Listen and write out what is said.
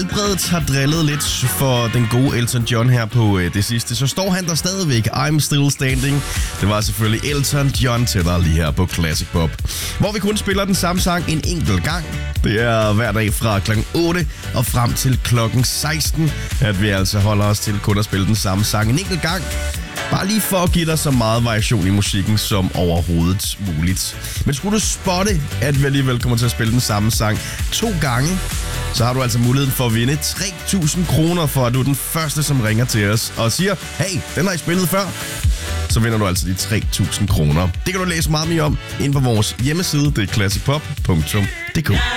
helbredet har drillet lidt for den gode Elton John her på det sidste, så står han der stadigvæk. I'm still standing. Det var selvfølgelig Elton John til dig lige her på Classic Pop, hvor vi kun spiller den samme sang en enkelt gang. Det er hver dag fra kl. 8 og frem til kl. 16, at vi altså holder os til kun at spille den samme sang en enkelt gang. Bare lige for at give dig så meget variation i musikken som overhovedet muligt. Men skulle du spotte, at vi alligevel kommer til at spille den samme sang 2 gange, så har du altså muligheden for at vinde 3.000 kroner, for at du er den første, som ringer til os og siger, hey, den har I spillet før. Så vinder du altså de 3.000 kroner. Det kan du læse meget mere om inde på vores hjemmeside. Det er classicpop.dk.